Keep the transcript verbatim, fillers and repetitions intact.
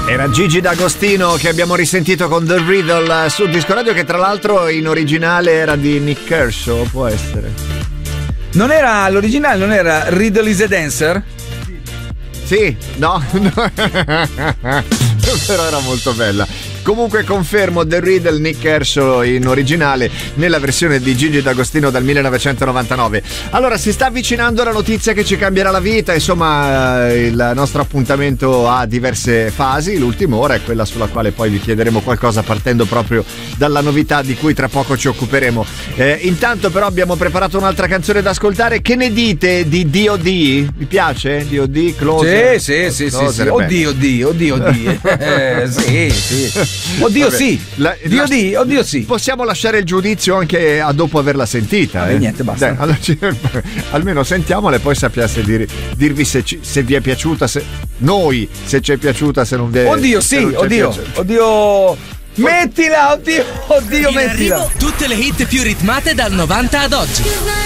Era Gigi D'Agostino che abbiamo risentito con The Riddle su Disco Radio, che tra l'altro in originale era di Nick Kershaw, può essere. Non era l'originale, non era Riddle is a Dancer? Sì, no, no. Però era molto bella. Comunque confermo The Riddle, Nick Kershaw in originale nella versione di Gigi D'Agostino dal millenovecentonovantanove. Allora, si sta avvicinando la notizia che ci cambierà la vita, insomma il nostro appuntamento ha diverse fasi, l'ultima ora è quella sulla quale poi vi chiederemo qualcosa partendo proprio dalla novità di cui tra poco ci occuperemo. Eh, intanto però abbiamo preparato un'altra canzone da ascoltare. Che ne dite di D O D? Vi piace? D O D? Closer? Sì, sì, sì, Closer, sì, sì. Oddio, oddio, oddio, oddio. Eh, sì, sì. Oddio, Vabbè, sì, la, Dio la, di, oddio sì. Possiamo lasciare il giudizio anche a dopo averla sentita. Vabbè, eh? niente, basta. Dai, allora, ci, almeno sentiamola e poi sappiate dir, dirvi se, ci, se vi è piaciuta, se noi se ci è piaciuta, se non vi è. Oddio, sì, oddio, oddio. Mettila, oddio, oddio, In mettila. arrivo tutte le hit più ritmate dal novanta ad oggi.